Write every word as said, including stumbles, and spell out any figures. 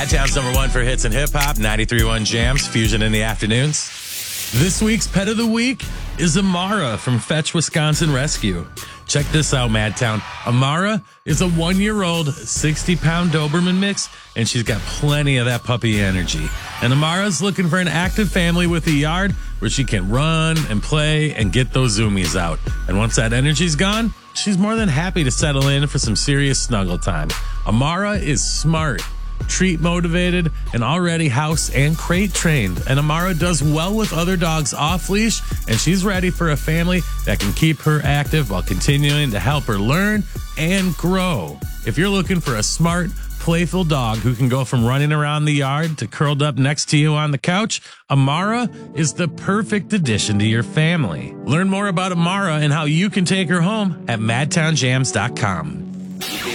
Madtown's number one for hits and hip hop, ninety-three point one Jams, Fusion in the afternoons. This week's pet of the week is Amara from Fetch Wisconsin Rescue. Check this out, Madtown. Amara is a one-year-old, sixty-pound Doberman mix, and she's got plenty of that puppy energy. And Amara's looking for an active family with a yard where she can run and play and get those zoomies out. And once that energy's gone, she's more than happy to settle in for some serious snuggle time. Amara is smart, treat motivated, and already house and crate trained. And Amara does well with other dogs off leash, and she's ready for a family that can keep her active while continuing to help her learn and grow. If you're looking for a smart, playful dog who can go from running around the yard to curled up next to you on the couch, Amara is the perfect addition to your family. Learn more about Amara and how you can take her home at madtown jams dot com.